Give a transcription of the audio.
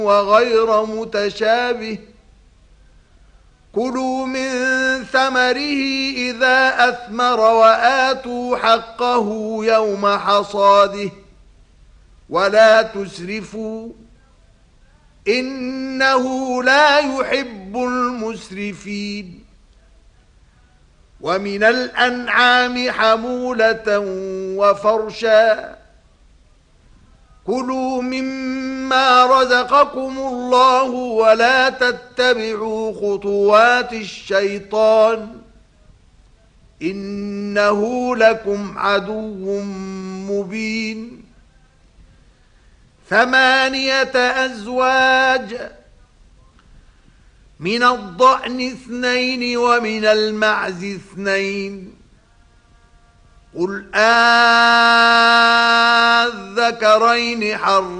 وغير متشابه كلوا من ثمره إذا أثمر وآتوا حقه يوم حصاده ولا تسرفوا إنه لا يحب المسرفين ومن الأنعام حمولة وفرشا كلوا مما رزقكم الله ولا تتبعوا خطوات الشيطان إنه لكم عدو مبين 8 أزواج من الضأن 2 ومن المعز 2 قل الذكرين حرم